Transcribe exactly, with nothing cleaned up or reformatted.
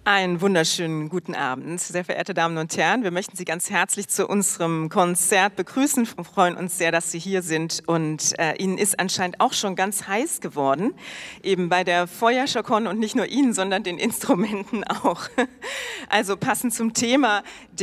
Einen wunderschönen guten Abend, sehr verehrte Damen und Herren. Wir möchten Sie ganz herzlich zu unserem Konzert begrüßen. Wir freuen uns sehr, dass Sie hier sind, und äh, Ihnen ist anscheinend auch schon ganz heiß geworden, eben bei der Feuerschokon, und nicht nur Ihnen, sondern den Instrumenten auch. Also passend zum Thema